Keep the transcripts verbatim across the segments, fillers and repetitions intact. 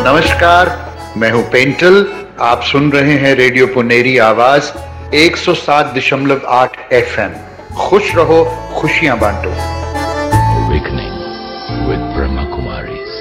नमस्कार, मैं हूं पेंटल। आप सुन रहे हैं रेडियो पुनेरी आवाज एक सौ सात दशमलव आठ एफ एम। खुश रहो, खुशियां बांटो। Awakening with Brahma Kumaris.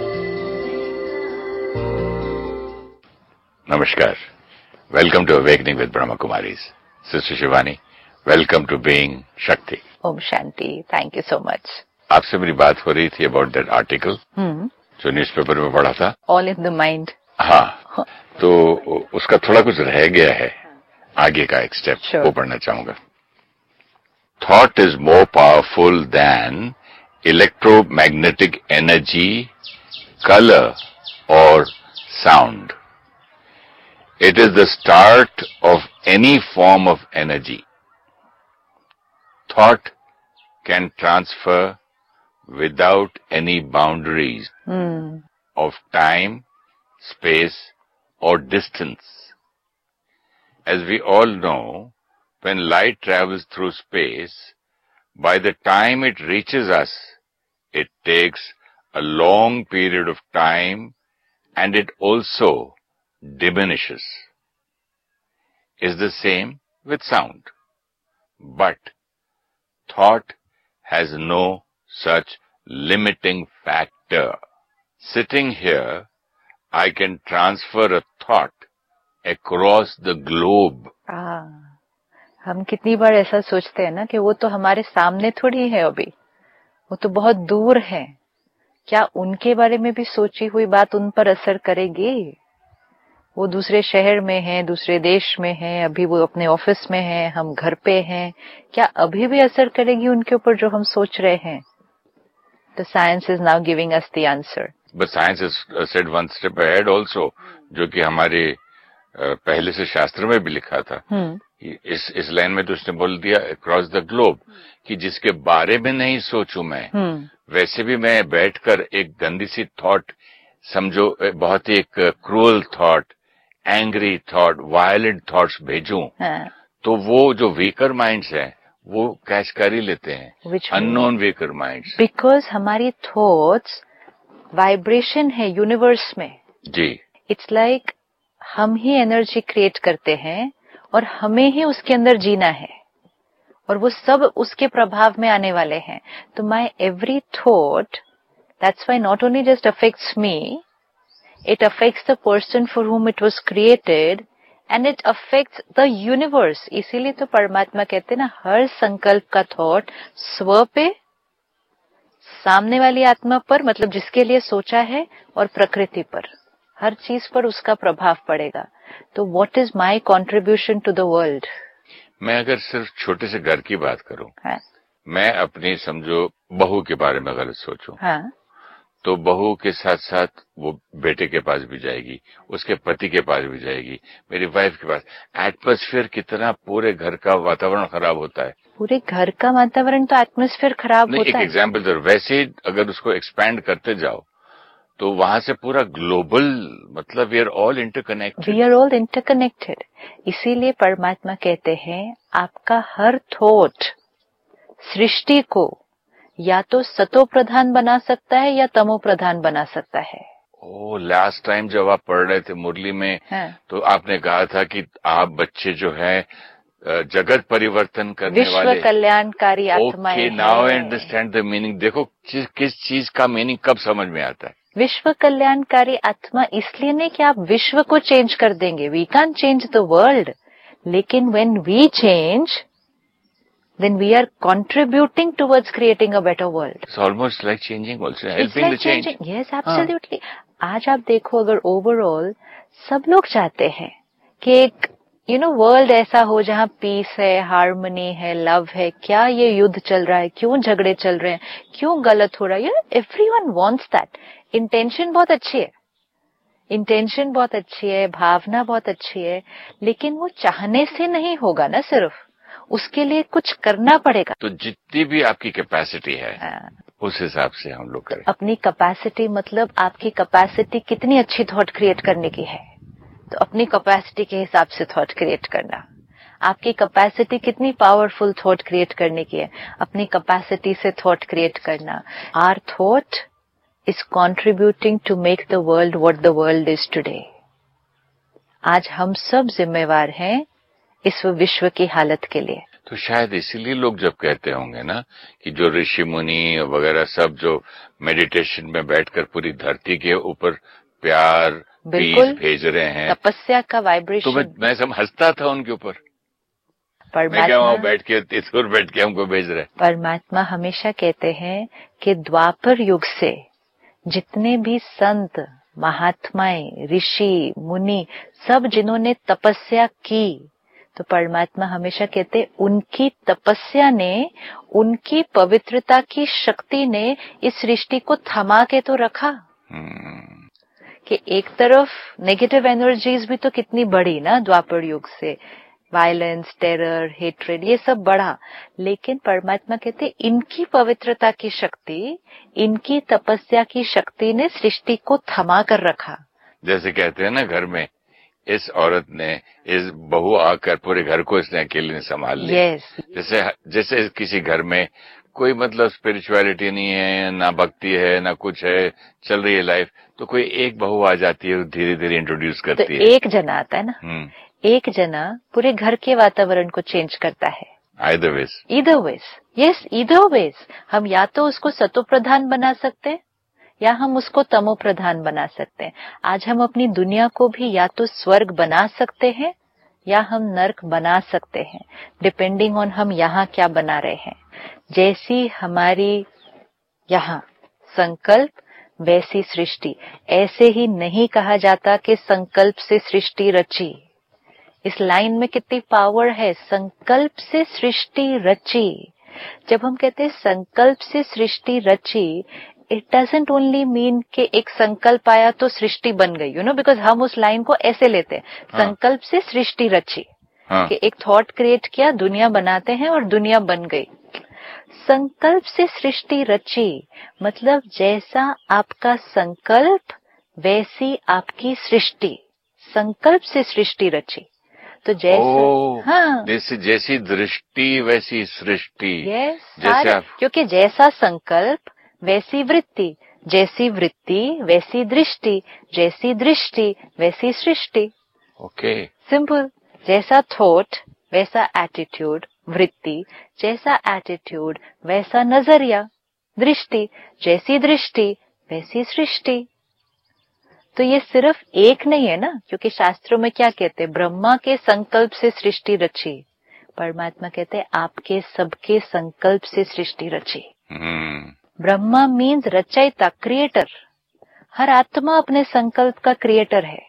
Namaskar. Welcome to Awakening with Brahma Kumaris. Sister Shivani, welcome to Being Shakti. Om Shanti. Thank you so much. आपसे मेरी बात हो रही थी about that article hmm. जो न्यूज़पेपर में पढ़ा था. All in the mind. हाँ, तो उसका थोड़ा कुछ रह गया है. आगे का एक स्टेप sure. वो पढ़ना चाहूंगा. Thought is more powerful than electromagnetic energy, color or sound. It is the start of any form of energy. Thought can transfer without any boundaries hmm. of time, space or distance. As we all know, when light travels through space, by the time it reaches us, it takes a long period of time and it also diminishes. Is the same with sound. But thought has no such limiting factor. Sitting here, I can transfer a thought across the globe. Ah. हम कितनी बार ऐसा सोचते हैं ना कि वो तो हमारे सामने थोड़ी है अभी, वो तो बहुत दूर है. क्या उनके बारे में भी सोची हुई बात उन पर असर करेगी? वो दूसरे शहर में हैं, दूसरे देश में हैं, अभी वो अपने ऑफिस में हैं, हम घर पे हैं. क्या अभी भी असर करेगी उनके ऊपर जो हम सोच रहे हैं? The science is now giving us the answer. But science has said one step ahead also, जो कि हमारे पहले से शास्त्र में भी लिखा था. hmm. इस इस लाइन में तो उसने बोल दिया अक्रॉस द ग्लोब, कि जिसके बारे में नहीं सोचूं मैं, hmm. वैसे भी मैं बैठकर एक गंदी सी थॉट, समझो बहुत ही एक cruel thought, angry thought, violent thoughts भेजूं, हाँ. तो वो जो वीकर माइंड्स हैं वो कैच कर ही लेते हैं, अननोन वीकर माइंड्स. बिकॉज हमारी थॉट्स वाइब्रेशन है यूनिवर्स में. जी. इट्स लाइक like, हम ही एनर्जी क्रिएट करते हैं और हमें ही उसके अंदर जीना है और वो सब उसके प्रभाव में आने वाले हैं. तो माई every thought, that's why not only just affects me, it affects the person for whom it was created and it affects the universe. इसीलिए तो परमात्मा कहते हैं ना, हर संकल्प का थॉट स्व पे, सामने वाली आत्मा पर, मतलब जिसके लिए सोचा है, और प्रकृति पर, हर चीज पर उसका प्रभाव पड़ेगा. तो what is my contribution to the world? मैं अगर सिर्फ छोटे से घर की बात करूं, हाँ? मैं अपनी समझो बहू के बारे में अगर सोचूं, हाँ? तो बहू के साथ साथ वो बेटे के पास भी जाएगी, उसके पति के पास भी जाएगी, मेरी वाइफ के पास. एटमॉस्फेयर कितना पूरे घर का वातावरण खराब होता है. पूरे घर का वातावरण तो एटमॉस्फेयर खराब होता है. एक एग्जाम्पल दो, वैसे ही अगर उसको एक्सपैंड करते जाओ तो वहां से पूरा ग्लोबल, मतलब we are all interconnected. We are all interconnected. इसीलिए परमात्मा कहते हैं आपका हर थॉट सृष्टि को या तो सतो प्रधान बना सकता है या तमो प्रधान बना सकता है. ओ, लास्ट टाइम जब आप पढ़ रहे थे मुरली में, हाँ. तो आपने कहा था कि आप बच्चे जो है जगत परिवर्तन करने विश्व वाले, विश्व कल्याणकारी आत्माएं. Okay, now I understand the meaning. देखो किस किस चीज का मीनिंग कब समझ में आता है. विश्व कल्याणकारी आत्मा इसलिए नहीं कि आप विश्व को चेंज कर देंगे, we can change the world, लेकिन when we change, then we are contributing towards creating a better world. It's almost like changing also, helping like the change. Changing. Yes, absolutely. हाँ. आज आप देखो, अगर ओवरऑल सब लोग चाहते हैं कि एक यू नो वर्ल्ड ऐसा हो जहाँ पीस है, हार्मनी है, लव है. क्या ये युद्ध चल रहा है, क्यों झगड़े चल रहे हैं, क्यों गलत हो रहा है? Everyone wants that. इंटेंशन बहुत अच्छी है, इंटेंशन बहुत अच्छी है, भावना बहुत अच्छी है, लेकिन वो चाहने से नहीं होगा ना, सिर्फ उसके लिए कुछ करना पड़ेगा. तो जितनी भी आपकी कैपेसिटी है, हाँ. उस हिसाब से हम लोग करें. अपनी कैपेसिटी मतलब आपकी कैपेसिटी कितनी अच्छी थॉट क्रिएट करने की है, तो अपनी कैपेसिटी के हिसाब से थॉट क्रिएट करना. आपकी कैपेसिटी कितनी पावरफुल थॉट क्रिएट करने की है, अपनी कैपेसिटी से थॉट क्रिएट करना. Our thought is contributing to make the world what the world is today. आज हम सब जिम्मेवार हैं इस विश्व की हालत के लिए। तो शायद इसीलिए लोग जब कहते होंगे ना कि जो ऋषि मुनि वगैरह सब जो मेडिटेशन में बैठकर पूरी धरती के ऊपर प्यार बीज भेज रहे हैं, तपस्या का वाइब्रेशन, तो मैं, मैं सब हंसता था उनके ऊपर। मैं क्या वहां बैठ के तिथुर बैठ के हमको भेज रहे। परमात्मा हमेशा कहते हैं कि द्वापर युग से जितने भी संत महात्माएं ऋषि मुनि सब जिन्होंने तपस्या की, तो परमात्मा हमेशा कहते उनकी तपस्या ने, उनकी पवित्रता की शक्ति ने इस सृष्टि को थमा के तो रखा। hmm. कि एक तरफ नेगेटिव एनर्जीज भी तो कितनी बढ़ी ना द्वापर युग से, वायलेंस, टेरर, हेट्रेड, ये सब बढ़ा, लेकिन परमात्मा कहते इनकी पवित्रता की शक्ति, इनकी तपस्या की शक्ति ने सृष्टि को थमा कर रखा। जैसे कहते हैं ना, घर में इस औरत ने, इस बहू आकर पूरे घर को इसने अकेले संभाल लिया। yes. जैसे जैसे किसी घर में कोई मतलब स्पिरिचुअलिटी नहीं है, ना भक्ति है, ना कुछ है, चल रही है लाइफ, तो कोई एक बहू आ जाती है, धीरे धीरे इंट्रोड्यूस करती तो है। एक जना आता है ना, एक जना पूरे घर के वातावरण को चेंज करता है। either ways, either ways, yes, either ways। हम या तो उसको सतो प्रधान बना सकते हैं या हम उसको तमो प्रधान बना सकते हैं। आज हम अपनी दुनिया को भी या तो स्वर्ग बना सकते हैं या हम नर्क बना सकते हैं, डिपेंडिंग ऑन हम यहाँ क्या बना रहे हैं। जैसी हमारी यहाँ संकल्प वैसी सृष्टि। ऐसे ही नहीं कहा जाता कि संकल्प से सृष्टि रची। इस लाइन में कितनी पावर है, संकल्प से सृष्टि रची। जब हम कहते हैं संकल्प से सृष्टि रची, इट डजंट ओनली मीन कि एक संकल्प आया तो सृष्टि बन गई, यू नो, बिकॉज हम उस लाइन को ऐसे लेते हैं, हाँ. संकल्प से सृष्टि रची, हाँ. कि एक थॉट क्रिएट किया, दुनिया बनाते हैं और दुनिया बन गई। संकल्प से सृष्टि रची मतलब जैसा आपका संकल्प वैसी आपकी सृष्टि। संकल्प से सृष्टि रची तो जैसे, हाँ, जैसे जैसी दृष्टि वैसी सृष्टि। यस, जैसे आप... क्योंकि जैसा संकल्प वैसी वृत्ति, जैसी वृत्ति वैसी दृष्टि, जैसी दृष्टि वैसी सृष्टि। Okay, simple. जैसा थॉट वैसा एटीट्यूड, वृत्ति जैसा एटीट्यूड वैसा नजरिया, दृष्टि जैसी दृष्टि वैसी सृष्टि। तो ये सिर्फ एक नहीं है ना, क्योंकि शास्त्रों में क्या कहते हैं, ब्रह्मा के संकल्प से सृष्टि रची। परमात्मा कहते हैं आपके सबके संकल्प से सृष्टि रची। hmm. ब्रह्मा मीन्स रचयिता, क्रिएटर। हर आत्मा अपने संकल्प का क्रिएटर है।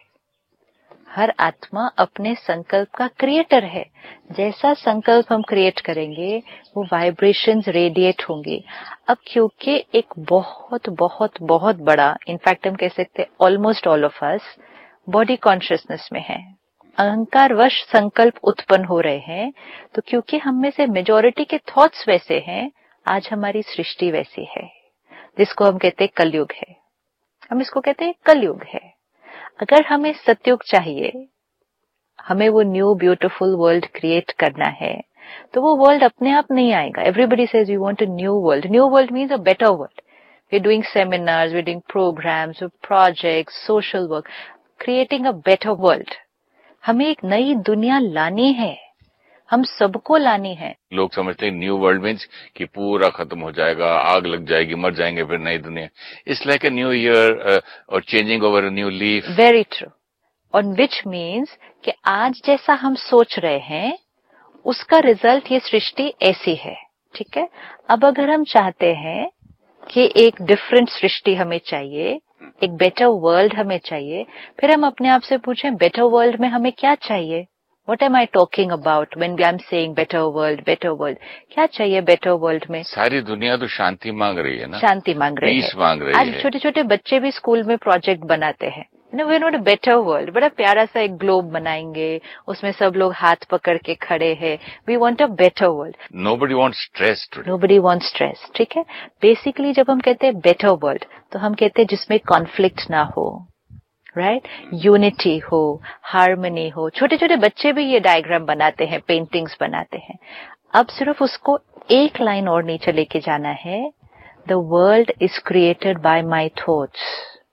हर आत्मा अपने संकल्प का क्रिएटर है। जैसा संकल्प हम क्रिएट करेंगे वो वाइब्रेशंस रेडिएट होंगे। अब क्योंकि एक बहुत बहुत बहुत बड़ा, इनफैक्ट हम कह सकते हैं almost all of us body consciousness में है, अहंकार वश संकल्प उत्पन्न हो रहे हैं, तो क्योंकि हम में से मेजॉरिटी के थॉट्स वैसे हैं, आज हमारी सृष्टि वैसी है, जिसको हम कहते हैं कलयुग है। हम इसको कहते हैं कलयुग है। अगर हमें सतयुग चाहिए, हमें वो न्यू ब्यूटीफुल वर्ल्ड क्रिएट करना है, तो वो वर्ल्ड अपने आप नहीं आएगा। Everybody says we want a new world. New world means a better world. We are doing seminars, we are doing programmes, projects, social work, creating a better world. हमें एक नई दुनिया लानी है, हम सबको लानी है। लोग समझते हैं न्यू वर्ल्ड मीन्स कि पूरा खत्म हो जाएगा, आग लग जाएगी, मर जाएंगे, फिर नई दुनिया। It's like a new year और changing over a new leaf. Very true. On which means कि आज जैसा हम सोच रहे हैं उसका रिजल्ट ये सृष्टि ऐसी है। ठीक है। अब अगर हम चाहते हैं कि एक डिफरेंट सृष्टि हमें चाहिए, एक बेटर वर्ल्ड हमें चाहिए, फिर हम अपने आप से पूछें बेटर वर्ल्ड में हमें क्या चाहिए। What am I talking about when I'm saying better world, better world? क्या चाहिए better world में? सारी दुनिया तो शांति मांग रही है ना, शांति मांग रही है, पीस मांग रही आज है। छोटे छोटे बच्चे भी स्कूल में प्रोजेक्ट बनाते हैं, you know, we want a better world। बड़ा प्यारा सा एक ग्लोब बनाएंगे, उसमें सब लोग हाथ पकड़ के खड़े हैं। We want a better world। Nobody wants stress today। Nobody wants stress। ठीक है। बेसिकली जब हम कहते हैं better world, तो हम कहते हैं जिसमें कॉन्फ्लिक्ट ना हो, राइट right? यूनिटी हो, हार्मनी हो। छोटे छोटे बच्चे भी ये डायग्राम बनाते हैं, पेंटिंग्स बनाते हैं। अब सिर्फ उसको एक लाइन और नीचे लेके जाना है। The world is created by my thoughts.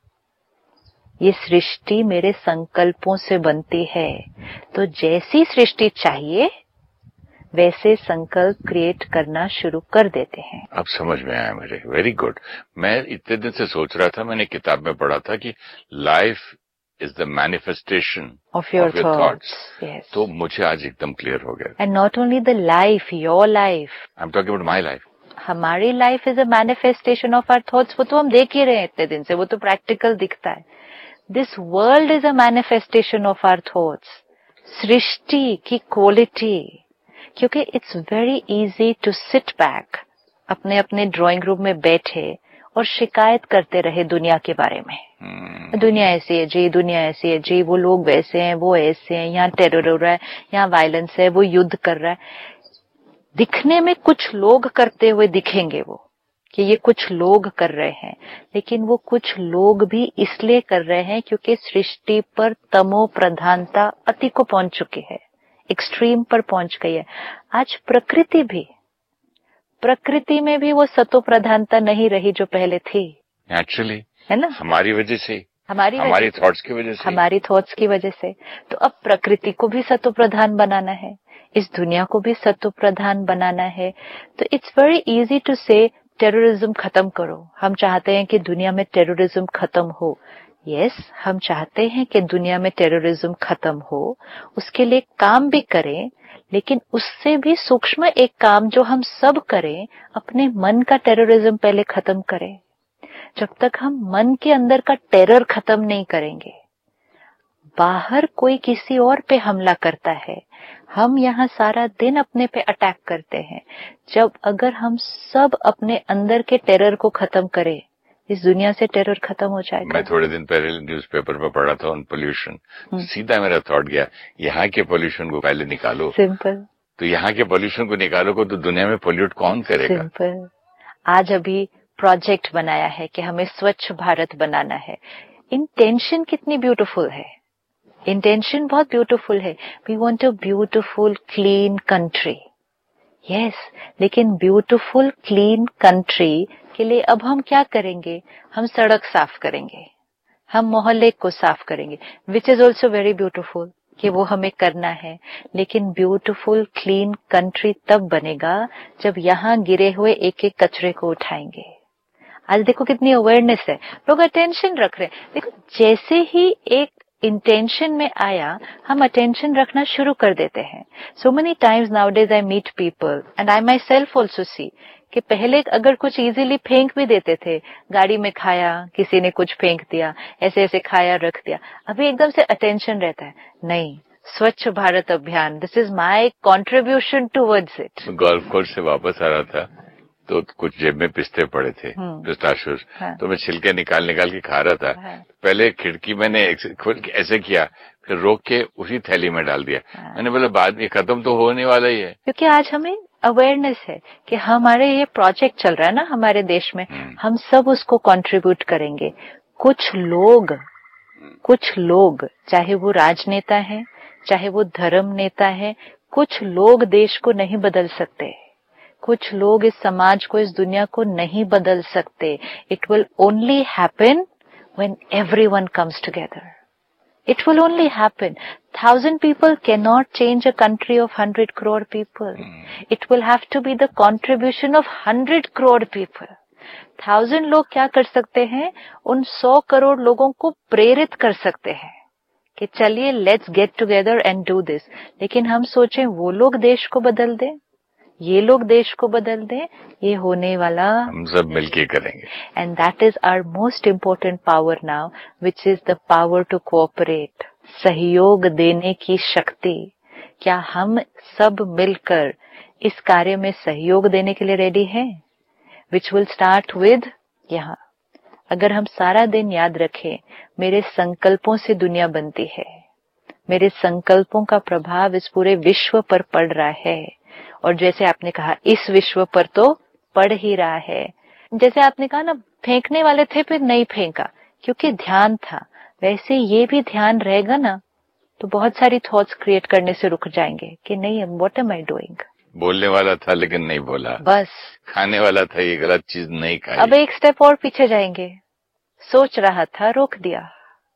ये सृष्टि मेरे संकल्पों से बनती है. तो जैसी सृष्टि चाहिए वैसे संकल्प क्रिएट करना शुरू कर देते हैं. अब समझ में आया मुझे. Very good. मैं इतने दिन से सोच रहा था, मैंने किताब में पढ़ा था कि life is the manifestation of your thoughts. तो मुझे आज एकदम क्लियर हो गया. And not only the life, your life. I am talking about my life. हमारी life is a manifestation of our thoughts. वो तो हम देख ही रहे हैं इतने दिन से, वो तो प्रैक्टिकल दिखता है. This world is a manifestation of our thoughts. सृष्टि की क्वालिटी, क्योंकि it's very easy to sit back, अपने अपने ड्राइंग रूम में बैठे और शिकायत करते रहे दुनिया के बारे में. hmm. दुनिया ऐसी है जी, दुनिया ऐसी है जी, वो लोग वैसे हैं, वो ऐसे हैं, यहाँ टेरर हो रहा है, यहाँ वायलेंस है, वो युद्ध कर रहा है. दिखने में कुछ लोग करते हुए दिखेंगे वो, कि ये कुछ लोग कर रहे हैं, लेकिन वो कुछ लोग भी इसलिए कर रहे हैं क्योंकि सृष्टि पर तमो प्रधानता अति को पहुंच चुकी है, एक्सट्रीम पर पहुंच गई है. आज प्रकृति भी, प्रकृति में भी वो सतो प्रधानता नहीं रही जो पहले थी. नेचुरली, है ना, हमारी वजह से, हमारी हमारी थॉट्स की वजह से, हमारी थॉट्स की वजह से. तो अब प्रकृति को भी सतो प्रधान बनाना है, इस दुनिया को भी सतो प्रधान बनाना है. तो इट्स वेरी इजी टू से टेररिज्म खत्म करो. हम चाहते हैं कि दुनिया में टेररिज्म खत्म हो. यस yes, हम चाहते हैं कि दुनिया में टेररिज्म खत्म हो, उसके लिए काम भी करें, लेकिन उससे भी सूक्ष्म एक काम जो हम सब करें, अपने मन का टेररिज्म पहले खत्म करें. जब तक हम मन के अंदर का टेरर खत्म नहीं करेंगे, बाहर कोई किसी और पे हमला करता है, हम यहाँ सारा दिन अपने पे अटैक करते हैं. जब अगर हम सब अपने अंदर के टेरर को खत्म करें, इस दुनिया से टेरर खत्म हो जाएगा. मैं थोड़े दिन पहले न्यूज़पेपर में पढ़ा था ऑन पोल्यूशन. सीधा मेरा थॉट गया, यहाँ के पोल्यूशन को पहले निकालो. सिंपल. तो यहाँ के पोल्यूशन को निकालो को तो दुनिया में पोल्यूट कौन करेगा. सिंपल. आज अभी प्रोजेक्ट बनाया है कि हमें स्वच्छ भारत बनाना है. इंटेंशन कितनी ब्यूटीफुल है, इंटेंशन बहुत ब्यूटीफुल है. We want a beautiful clean country. Yes, लेकिन ब्यूटीफुल क्लीन कंट्री के लिए अब हम क्या करेंगे? हम सड़क साफ करेंगे, हम मोहल्ले को साफ करेंगे, which is also very beautiful कि वो हमें करना है. लेकिन ब्यूटीफुल क्लीन कंट्री तब बनेगा जब यहाँ गिरे हुए एक एक कचरे को उठाएंगे. आज देखो कितनी अवेयरनेस है, लोग अटेंशन रख रहे हैं. देखो जैसे ही एक इंटेंशन में आया, हम अटेंशन रखना शुरू कर देते हैं. So many times nowadays I meet people and I my self also see कि पहले अगर कुछ इजीली फेंक भी देते थे, गाड़ी में खाया, किसी ने कुछ फेंक दिया, ऐसे ऐसे खाया रख दिया. अभी एकदम से अटेंशन रहता है, नहीं, स्वच्छ भारत अभियान, this is my contribution towards it. Golf course से वापस आ रहा था तो कुछ जेब में पिस्ते पड़े थे, पिस्ताशियोज. हाँ. तो मैं छिलके निकाल निकाल के खा रहा था. हाँ. पहले खिड़की मैंने ऐसे किया, फिर रोक के उसी थैली में डाल दिया. हाँ. मैंने बोला बाद में खत्म तो होने वाला ही है. क्योंकि आज हमें अवेयरनेस है कि हमारे ये प्रोजेक्ट चल रहा है ना हमारे देश में, हम सब उसको कंट्रीब्यूट करेंगे. कुछ लोग, कुछ लोग, चाहे वो राजनेता है, चाहे वो धर्म नेता है, कुछ लोग देश को नहीं बदल सकते, कुछ लोग इस समाज को, इस दुनिया को नहीं बदल सकते. It will only happen when everyone comes together. It will only happen. Thousand people cannot change a country of hundred crore people. Mm. It will have to be the contribution of hundred crore people. Thousand लोग क्या कर सकते हैं? उन सौ करोड़ लोगों को प्रेरित कर सकते हैं कि चलिए let's get together and do this. लेकिन हम सोचें वो लोग देश को बदल दें, ये लोग देश को बदल दें, ये होने वाला हम सब मिलके करेंगे. And that is our most important power now, which is the power to cooperate. सहयोग देने की शक्ति. क्या हम सब मिलकर इस कार्य में सहयोग देने के लिए रेडी हैं? विच विल स्टार्ट विद यहाँ. अगर हम सारा दिन याद रखें, मेरे संकल्पों से दुनिया बनती है, मेरे संकल्पों का प्रभाव इस पूरे विश्व पर पड़ रहा है. और जैसे आपने कहा, इस विश्व पर तो पड़ ही रहा है. जैसे आपने कहा ना, फेंकने वाले थे फिर नहीं फेंका क्योंकि ध्यान था, वैसे ये भी ध्यान रहेगा ना तो बहुत सारी थॉट्स क्रिएट करने से रुक जाएंगे कि नहीं, व्हाट एम आई डूइंग. बोलने वाला था लेकिन नहीं बोला, बस खाने वाला था ये गलत चीज नहीं खाई। अब एक स्टेप और पीछे जाएंगे, सोच रहा था रोक दिया,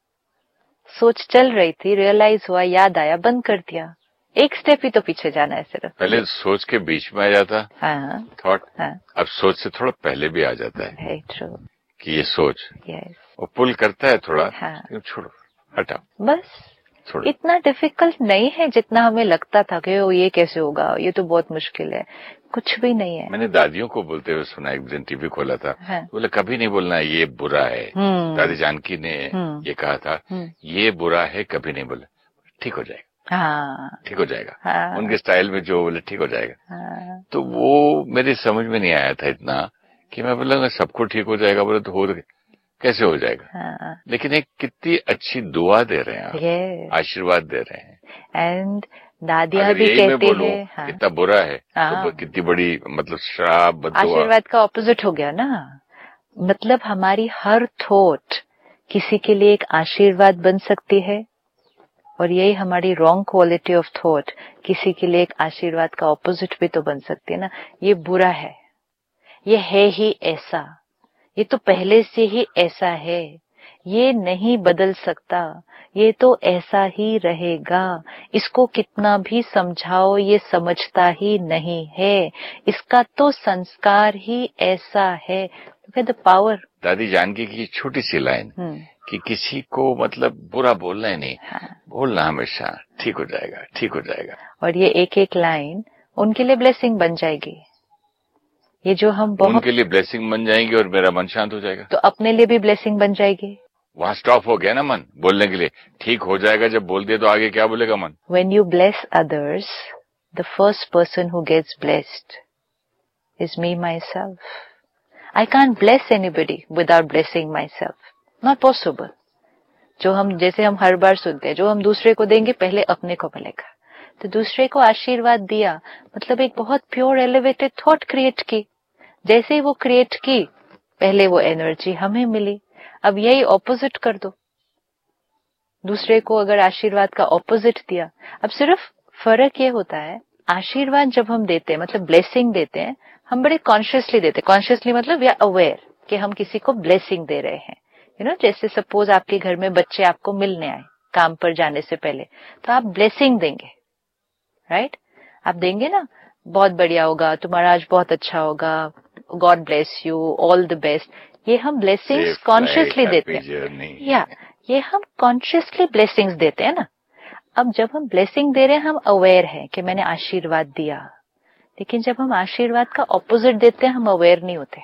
सोच चल रही थी रियलाइज हुआ याद आया बंद कर दिया, एक स्टेप ही तो पीछे जाना है सिर्फ। पहले सोच के बीच में आ जाता हाँ, थॉट, हाँ, अब सोच से थोड़ा पहले भी आ जाता है, है ट्रू कि ये सोच यस वो पुल करता है थोड़ा, हाँ, छोड़ो हटाओ बस छोड़ो। इतना डिफिकल्ट नहीं है जितना हमें लगता था कि ये कैसे होगा, ये तो बहुत मुश्किल है, कुछ भी नहीं है। मैंने दादियों को बोलते हुए सुना, एक दिन टीवी खोला था, हाँ, बोले कभी नहीं बोलना ये बुरा है। दादी जानकी ने ये कहा था, ये बुरा है कभी नहीं बोले, ठीक हो जाएगा, हाँ, ठीक हो जाएगा, हाँ, उनके स्टाइल में जो बोले ठीक हो जाएगा, हाँ, तो वो मेरी समझ में नहीं आया था इतना कि मैं बोला सबको ठीक हो जाएगा, बोले तो हो कैसे हो जाएगा, हाँ, लेकिन एक कितनी अच्छी दुआ दे रहे हैं आप, yes. आशीर्वाद दे रहे हैं। एंड दादियाँ भी कहती है हाँ, कितना बुरा है, हाँ, तो कितनी बड़ी मतलब श्राप बद्दुआ, आशीर्वाद का ऑपोजिट हो गया ना, मतलब हमारी हर थॉट किसी के लिए एक आशीर्वाद बन सकती है, और यही हमारी रॉन्ग क्वालिटी ऑफ थॉट किसी के लिए एक आशीर्वाद का ऑपोजिट भी तो बन सकती है ना। ये बुरा है, ये है ही ऐसा, ये तो पहले से ही ऐसा है, ये नहीं बदल सकता, ये तो ऐसा ही रहेगा, इसको कितना भी समझाओ ये समझता ही नहीं है, इसका तो संस्कार ही ऐसा है। The power. दादी जानकी की छोटी सी लाइन कि किसी को मतलब बुरा बोलना ही नहीं, हाँ, बोलना हमेशा ठीक हो जाएगा, ठीक हो जाएगा, और ये एक एक लाइन उनके लिए ब्लेसिंग बन जाएगी। ये जो हम बहुत उनके लिए ब्लेसिंग बन जाएगी और मेरा मन शांत हो जाएगा, तो अपने लिए भी ब्लेसिंग बन जाएगी। वहां स्टॉप हो गया ना मन बोलने के लिए, ठीक हो जाएगा जब बोल दिया तो आगे क्या बोलेगा मन। When you bless others, the first person who gets blessed is me myself. I can't bless anybody without blessing myself. Not possible. जो हम जैसे हम हर बार सुनते हैं, जो हम दूसरे को देंगे पहले अपने को मिलेगा, तो दूसरे को आशीर्वाद दिया मतलब एक बहुत प्योर एलिवेटेड थॉट क्रिएट की, जैसे ही वो क्रिएट की पहले वो एनर्जी हमें मिली। अब यही ऑपोजिट कर दो, दूसरे को अगर आशीर्वाद का ऑपोजिट दिया, अब सिर्फ फर्क ये होता है आशीर्वाद जब हम देते हैं मतलब ब्लेसिंग देते हैं, हम बड़े कॉन्शियसली देते हैं। कॉन्शियसली मतलब वी आर अवेयर कि हम किसी को ब्लेसिंग दे रहे हैं। यू नो, जैसे सपोज आपके घर में बच्चे आपको मिलने आए काम पर जाने से पहले, तो आप ब्लेसिंग देंगे, राइट? आप देंगे ना, बहुत बढ़िया होगा, तुम्हारा आज बहुत अच्छा होगा, God bless you, all the best. ये हम ब्लेसिंग्स कॉन्शियसली देते हैं, या ये हम कॉन्शियसली ब्लेसिंग्स देते हैं ना। अब जब हम ब्लेसिंग दे रहे हैं हम अवेयर हैं कि मैंने आशीर्वाद दिया, लेकिन जब हम आशीर्वाद का ऑपोजिट देते हैं हम अवेयर नहीं होते,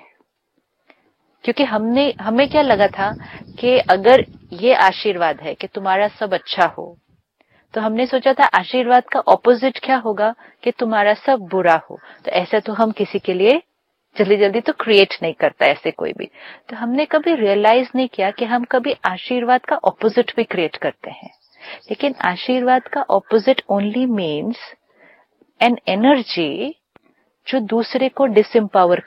क्योंकि हमने हमें क्या लगा था कि अगर ये आशीर्वाद है कि तुम्हारा सब अच्छा हो, तो हमने सोचा था आशीर्वाद का ऑपोजिट क्या होगा कि तुम्हारा सब बुरा हो। तो ऐसा तो हम किसी के लिए जल्दी जल्दी तो क्रिएट नहीं करता ऐसे कोई भी। तो हमने कभी रियलाइज नहीं किया कि हम कभी आशीर्वाद का ऑपोजिट भी क्रिएट करते हैं। लेकिन आशीर्वाद का opposite only means N energy जो दूसरे को डिसएम्पावर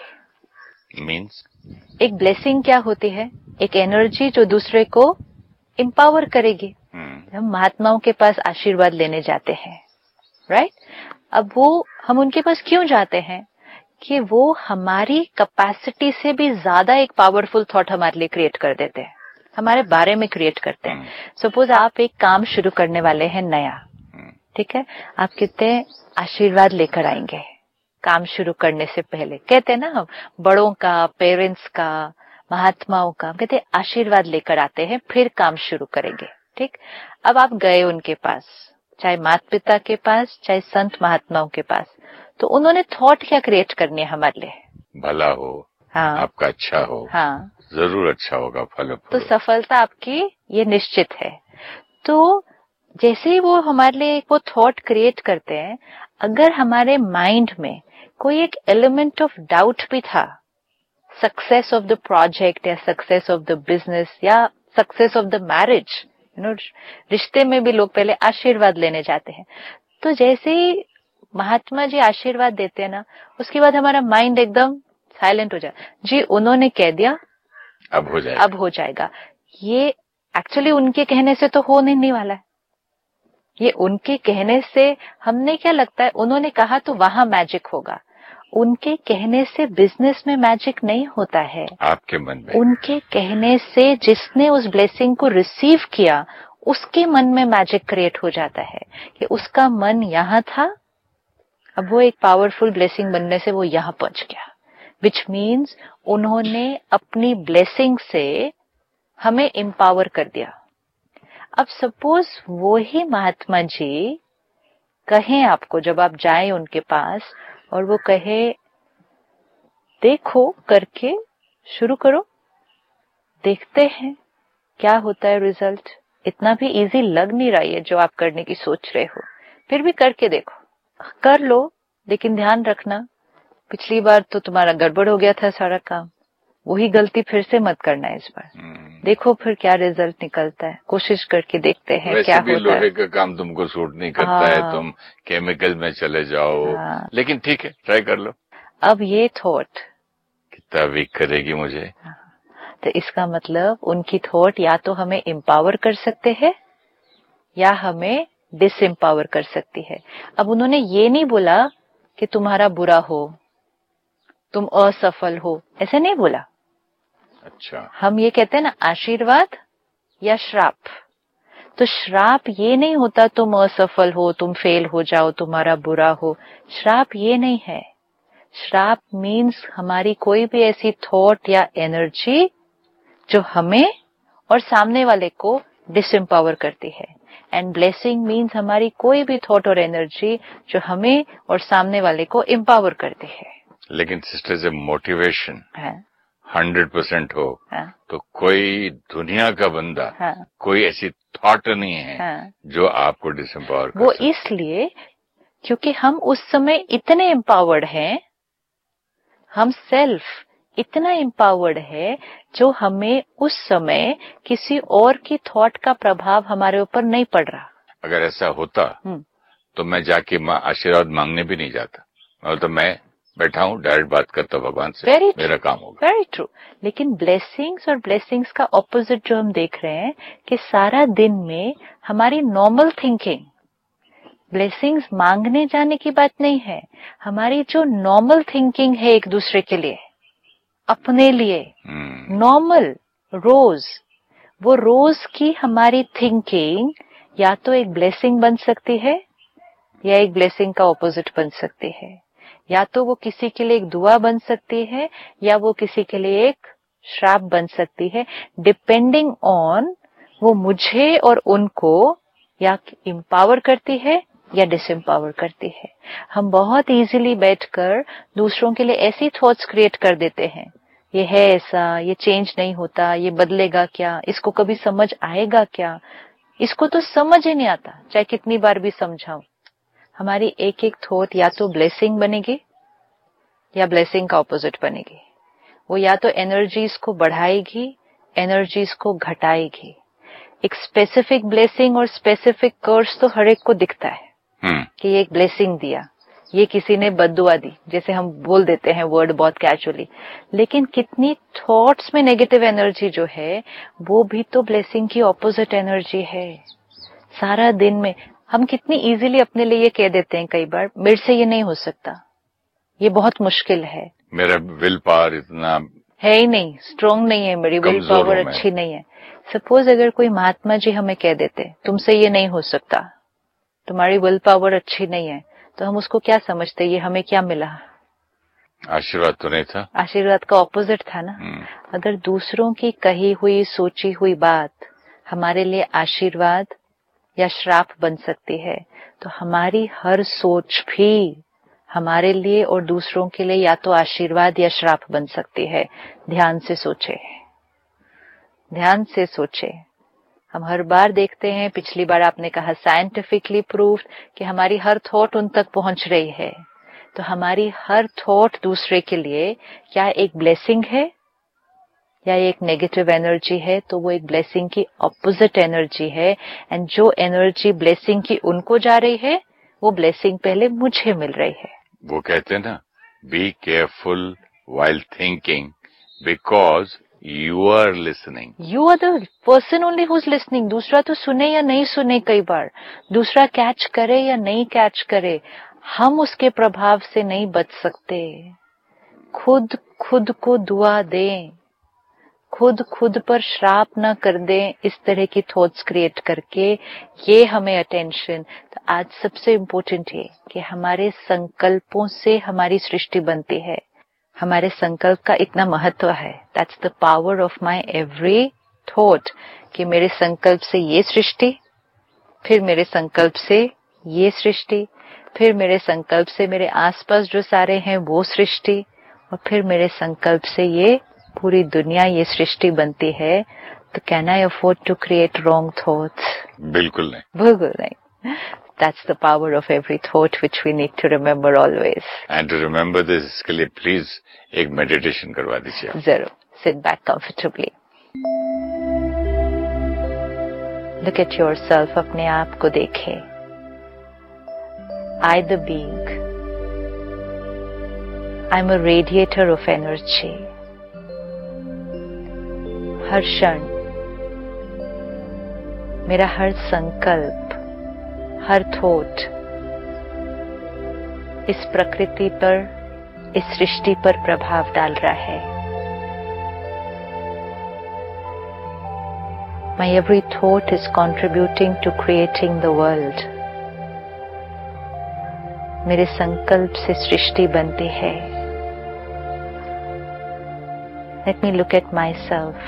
करेगी। मीन्स एक ब्लेसिंग क्या होती है? एक एनर्जी जो दूसरे को एम्पावर करेगी। hmm. हम महात्माओं के पास आशीर्वाद लेने जाते हैं, राइट right? अब वो हम उनके पास क्यों जाते हैं? कि वो हमारी कैपेसिटी से भी ज्यादा एक पावरफुल थॉट हमारे लिए क्रिएट कर देते हैं, हमारे बारे में क्रिएट करते हैं। Suppose hmm. आप एक काम शुरू करने वाले हैं नया, ठीक है, आप कितने आशीर्वाद लेकर आएंगे काम शुरू करने से पहले? कहते हैं ना हम बड़ों का, पेरेंट्स का, महात्माओं का, हम कहते हैं आशीर्वाद लेकर आते हैं फिर काम शुरू करेंगे, ठीक। अब आप गए उनके पास, चाहे माता पिता के पास चाहे संत महात्माओं के पास, तो उन्होंने थॉट क्या क्रिएट करनी है हमारे लिए? भला हो, हाँ, आपका अच्छा हो, हाँ, जरूर अच्छा होगा, फल तो सफलता आपकी ये निश्चित है। तो जैसे ही वो हमारे लिए वो थॉट क्रिएट करते हैं, अगर हमारे माइंड में कोई एक एलिमेंट ऑफ डाउट भी था, सक्सेस ऑफ द प्रोजेक्ट या सक्सेस ऑफ द बिजनेस या success of the marriage, you know, रिश्ते में भी लोग पहले आशीर्वाद लेने जाते हैं। तो जैसे ही महात्मा जी आशीर्वाद देते हैं ना, उसके बाद हमारा माइंड एकदम साइलेंट हो जाए, जी उन्होंने कह दिया अब हो जाएगा, अब हो जाएगा। ये एक्चुअली उनके कहने से तो हो नहीं वाला है, ये उनके कहने से हमने क्या लगता है, उन्होंने कहा तो वहां मैजिक होगा। उनके कहने से बिजनेस में मैजिक नहीं होता है, आपके मन में। उनके कहने से जिसने उस ब्लेसिंग को रिसीव किया उसके मन में मैजिक क्रिएट हो जाता है कि उसका मन यहाँ था, अब वो एक पावरफुल ब्लेसिंग बनने से वो यहाँ पहुंच गया, विच मीन्स उन्होंने अपनी ब्लेसिंग से हमें एम्पावर कर दिया। अब सपोज वो ही महात्मा जी कहें आपको, जब आप जाएं उनके पास और वो कहे देखो करके शुरू करो, देखते हैं क्या होता है रिजल्ट। इतना भी इजी लग नहीं रहा है जो आप करने की सोच रहे हो, फिर भी करके देखो, कर लो, लेकिन ध्यान रखना पिछली बार तो तुम्हारा गड़बड़ हो गया था सारा काम, वही गलती फिर से मत करना इस बार। देखो फिर क्या रिजल्ट निकलता है, कोशिश करके देखते हैं वैसे क्या भी होता है। लोहे का काम तुमको सूट नहीं करता है, तुम केमिकल में चले जाओ, लेकिन ठीक है ट्राई कर लो। अब ये थॉट कितना वीक करेगी मुझे, तो इसका मतलब उनकी थॉट या तो हमें एम्पावर कर सकते हैं या हमें डिसएम्पावर कर सकती है। अब उन्होंने ये नहीं बोला कि तुम्हारा बुरा हो, तुम असफल हो, ऐसे नहीं बोला। अच्छा, हम ये कहते हैं ना आशीर्वाद या श्राप, तो श्राप ये नहीं होता तुम असफल हो, तुम फेल हो जाओ, तुम्हारा बुरा हो। श्राप ये नहीं है। श्राप मीन्स हमारी कोई भी ऐसी थॉट या एनर्जी जो हमें और सामने वाले को डिसएम्पावर करती है, एंड ब्लेसिंग मीन्स हमारी कोई भी थॉट और एनर्जी जो हमें और सामने वाले को एम्पावर करती है। लेकिन सिस्टर से मोटिवेशन है हंड्रेड परसेंट हो, हाँ, तो कोई दुनिया का बंदा, हाँ, कोई ऐसी थॉट नहीं है, हाँ, जो आपको डिसएम्पावर कर वो सकते। इसलिए क्योंकि हम उस समय इतने एम्पावर्ड हैं, हम सेल्फ इतना एम्पावर्ड है जो हमें उस समय किसी और की थॉट का प्रभाव हमारे ऊपर नहीं पड़ रहा। अगर ऐसा होता तो मैं जाके मां आशीर्वाद मांगने भी नहीं जाता, और तो मैं बैठा हूँ डायरेक्ट बात करता भगवान से, Very मेरा काम होगा। Very true. लेकिन ब्लेसिंग्स और ब्लेसिंग्स का ऑपोजिट जो हम देख रहे हैं कि सारा दिन में हमारी नॉर्मल थिंकिंग, ब्लेसिंग्स मांगने जाने की बात नहीं है, हमारी जो नॉर्मल थिंकिंग है एक दूसरे के लिए, अपने लिए, नॉर्मल रोज, वो रोज की हमारी थिंकिंग या तो एक ब्लेसिंग बन सकती है या एक ब्लेसिंग का ऑपोजिट बन सकती है। या तो वो किसी के लिए एक दुआ बन सकती है या वो किसी के लिए एक श्राप बन सकती है, डिपेंडिंग ऑन वो मुझे और उनको या एम्पावर करती है या डिसएम्पावर करती है। हम बहुत इजीली बैठकर दूसरों के लिए ऐसी थॉट्स क्रिएट कर देते हैं, ये है ऐसा, ये चेंज नहीं होता, ये बदलेगा क्या, इसको कभी समझ आएगा क्या, इसको तो समझ ही नहीं आता, चाहे कितनी बार भी समझाऊं। हमारी एक एक थॉट या तो ब्लेसिंग बनेगी या ब्लेसिंग का ऑपोजिट बनेगी। वो या तो एनर्जीज को बढ़ाएगी, एनर्जीज को घटाएगी। एक स्पेसिफिक ब्लेसिंग और स्पेसिफिक कर्स तो हर एक को दिखता है hmm. कि ये एक ब्लेसिंग दिया, ये किसी ने बद्दुआ दी, जैसे हम बोल देते हैं वर्ड बहुत कैजुअली, लेकिन कितनी थॉट्स में नेगेटिव एनर्जी जो है वो भी तो ब्लेसिंग की ऑपोजिट एनर्जी है। सारा दिन में हम कितनी इजीली अपने लिए ये कह देते हैं कई बार, मेरे से ये नहीं हो सकता, ये बहुत मुश्किल है, मेरा विल पावर इतना है ही नहीं, स्ट्रांग नहीं है, मेरी विल पावर अच्छी नहीं है। सपोज अगर कोई महात्मा जी हमें कह देते तुमसे ये नहीं हो सकता, तुम्हारी विल पावर अच्छी नहीं है, तो हम उसको क्या समझते, ये हमें क्या मिला, आशीर्वाद तो नहीं था, आशीर्वाद का ऑपोजिट था ना। अगर दूसरों की कही हुई सोची हुई बात हमारे लिए आशीर्वाद या श्राप बन सकती है, तो हमारी हर सोच भी हमारे लिए और दूसरों के लिए या तो आशीर्वाद या श्राप बन सकती है। ध्यान से सोचे, ध्यान से सोचे। हम हर बार देखते हैं, पिछली बार आपने कहा साइंटिफिकली प्रूफ कि हमारी हर थॉट उन तक पहुंच रही है, तो हमारी हर थॉट दूसरे के लिए क्या एक ब्लेसिंग है या एक नेगेटिव एनर्जी है, तो वो एक ब्लेसिंग की ऑपोजिट एनर्जी है। एंड जो एनर्जी ब्लेसिंग की उनको जा रही है वो ब्लेसिंग पहले मुझे मिल रही है। वो कहते हैं ना, be careful while thinking because You are listening. You are the person only who's listening. दूसरा तो सुने या नहीं सुने, कई बार दूसरा कैच करे या नहीं कैच करे, हम उसके प्रभाव से नहीं बच सकते. खुद खुद को दुआ दें, खुद खुद पर श्राप न कर दें इस तरह की थॉट्स क्रिएट करके. ये हमें अटेंशन. तो आज सबसे इम्पोर्टेंट है कि हमारे संकल्पों से हमारी सृष्टि बनती है. हमारे संकल्प का इतना महत्व है. That's the power of my every thought, कि मेरे संकल्प से ये सृष्टि, फिर मेरे संकल्प से ये सृष्टि, फिर मेरे संकल्प से मेरे आसपास जो सारे हैं वो सृष्टि, और फिर मेरे संकल्प से ये पूरी दुनिया, ये सृष्टि बनती है. तो can I afford to create wrong thoughts? बिल्कुल नहीं, बिल्कुल नहीं. That's the power of every thought which we need to remember always. And to remember this, इसके लिए please एक meditation करवा दीजिए. जरूर. Sit back comfortably. Look at yourself. अपने आप को देखें. I the being. I'm a radiator of energy. हर क्षण मेरा हर संकल्प, हर थॉट इस प्रकृति पर, इस सृष्टि पर प्रभाव डाल रहा है. My every thought is contributing to creating the world. मेरे संकल्प से सृष्टि बनती है. Let me look at myself.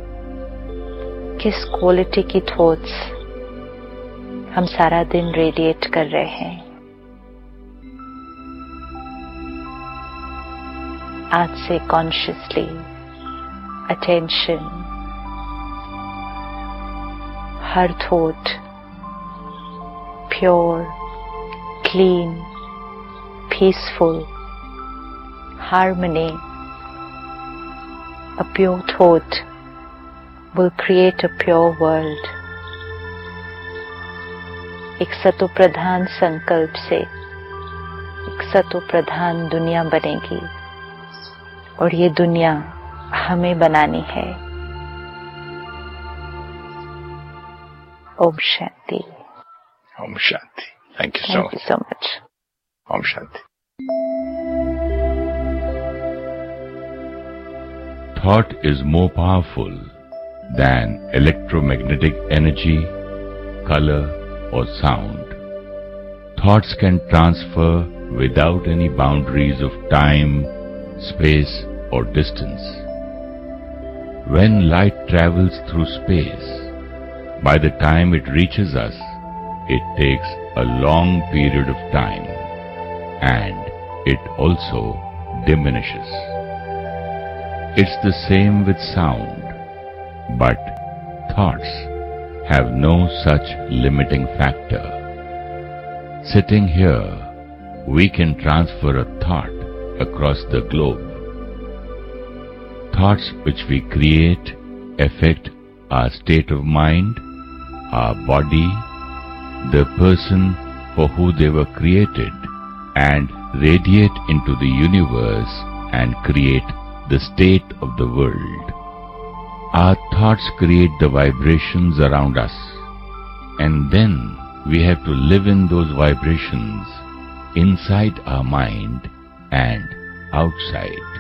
किस क्वालिटी की थॉट्स हम सारा दिन रेडिएट कर रहे हैं. आज से consciously attention, her thought pure, clean, peaceful, harmony. A pure thought will create a pure world. एक सतो प्रधान संकल्प से एक सतो प्रधान दुनिया बनेगी, और ये दुनिया हमें बनानी है. Om Shanti. Om Shanti. Thank you so much. Thank you so much. Om Shanti. Thought is more powerful than electromagnetic energy, color, or sound. Thoughts can transfer without any boundaries of time, space, or distance. When light travels through space, by the time it reaches us, it takes a long period of time, and it also diminishes. It's the same with sound, but thoughts have no such limiting factor. Sitting here, we can transfer a thought across the globe. Thoughts which we create affect our state of mind, our body, the person for who they were created, and radiate into the universe and create the state of the world. Our thoughts create the vibrations around us, and then we have to live in those vibrations inside our mind and outside.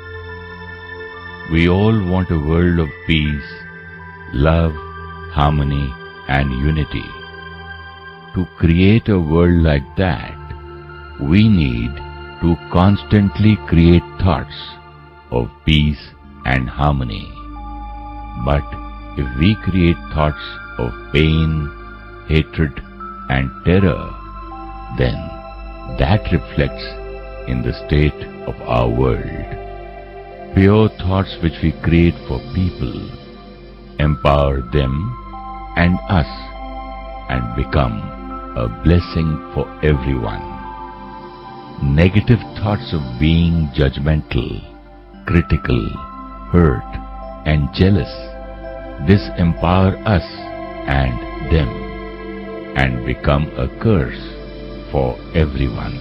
We all want a world of peace, love, harmony, and unity. To create a world like that, we need to constantly create thoughts of peace and harmony. But if we create thoughts of pain, hatred, and terror, then that reflects in the state of our world. Pure thoughts which we create for people empower them and us and become a blessing for everyone. Negative thoughts of being judgmental, critical, hurt, and jealous disempower us and them and become a curse for everyone.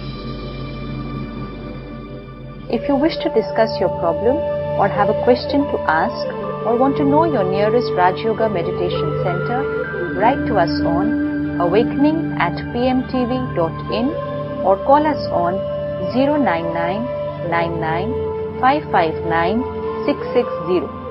If you wish to discuss your problem or have a question to ask, or want to know your nearest Raj Yoga Meditation Center, write to us on awakening at p m t v dot in or call us on zero nine nine nine nine five five nine six six zero.